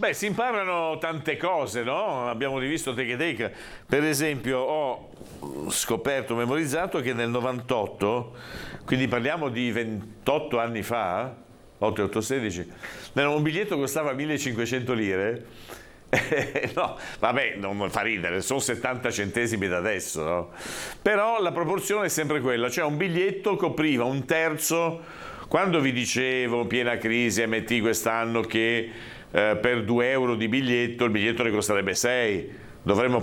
Beh, si imparano tante cose, no? Abbiamo rivisto Take a Take. Per esempio, ho scoperto, memorizzato che nel 98, quindi parliamo di 28 anni fa, 8, 8, 16, un biglietto costava 1500 lire. No, vabbè, non fa ridere, sono 70 centesimi da adesso, no? Però la proporzione è sempre quella, cioè un biglietto copriva un terzo. Quando vi dicevo, piena crisi, MT quest'anno, che per 2 euro di biglietto il biglietto ne costerebbe 6, dovremmo